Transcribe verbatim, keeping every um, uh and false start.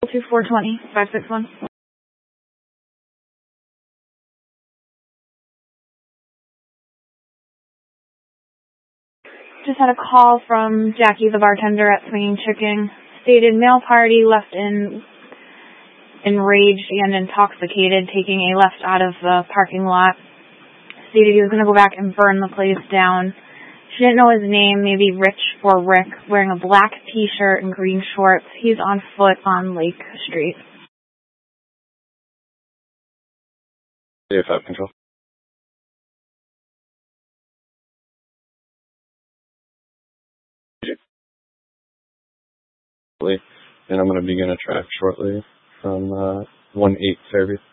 two four two zero, five six one. Just had a call from Jackie, the bartender at Swinging Chicken. Stated male party left in enraged and intoxicated, taking a left out of the parking lot. Stated he was going to go back and burn the place down. She didn't know his name, maybe Rich or Rick, wearing a black t-shirt and green shorts. He's on foot on Lake Street. A five control. And I'm going to begin a track shortly from uh, one eight Fairview.